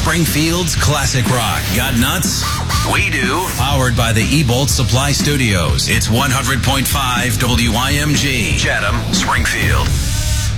Springfield's classic rock. Got nuts? We do. Powered by the E-Bolt Supply Studios. It's 100.5 WIMG. Chatham, Springfield.